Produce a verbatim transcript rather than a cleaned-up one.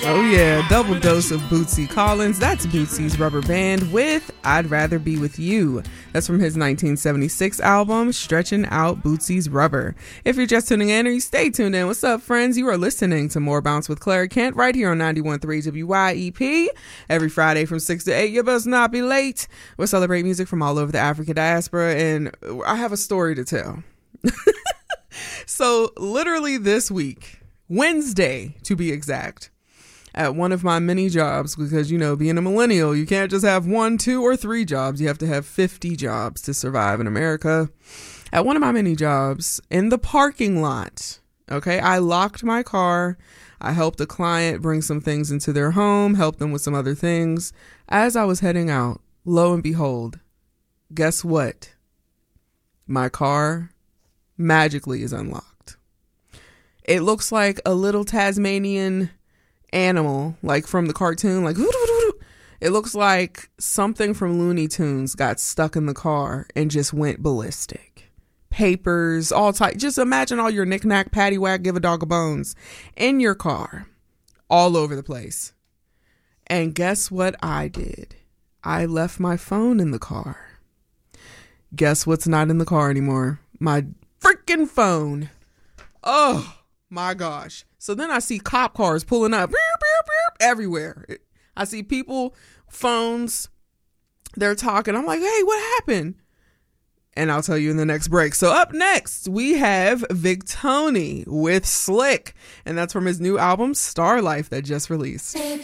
Oh yeah, double dose of Bootsy Collins. That's Bootsy's Rubber Band with I'd Rather Be With You. That's from his nineteen seventy-six album, Stretching Out Bootsy's Rubber. If you're just tuning in or you stay tuned in, what's up, friends? You are listening to More Bounce with Clara Kent right here on ninety-one point three W Y E P. Every Friday from six to eight, you best not be late. We'll celebrate music from all over the African diaspora, and I have a story to tell. So literally this week, Wednesday to be exact, at one of my many jobs, because, you know, being a millennial, you can't just have one, two, or three jobs. You have to have fifty jobs to survive in America. At one of my many jobs, in the parking lot, okay, I locked my car. I helped a client bring some things into their home, helped them with some other things. As I was heading out, lo and behold, guess what? My car magically is unlocked. It looks like a little Tasmanian animal, like from the cartoon, like it looks like something from Looney Tunes got stuck in the car and just went ballistic. Papers, all type. Just imagine all your knick-knack, paddywhack, give a dog a bones in your car, all over the place. And guess what I did? I left my phone in the car. Guess what's not in the car anymore? My freaking phone. Oh my gosh. So then I see cop cars pulling up beep, beep, beep, everywhere. I see people, phones, they're talking. I'm like, hey, what happened? And I'll tell you in the next break. So up next, we have Victony with Slick. And that's from his new album, Star Life, that just released.